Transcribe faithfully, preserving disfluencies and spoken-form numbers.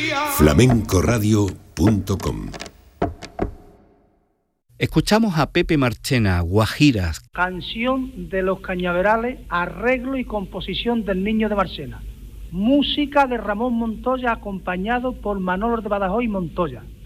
flamenco radio punto com. Escuchamos a Pepe Marchena, Guajiras. Canción de los Cañaverales, arreglo y composición del Niño de Marchena. Música de Ramón Montoya acompañado por Manolo de Badajoz y Montoya.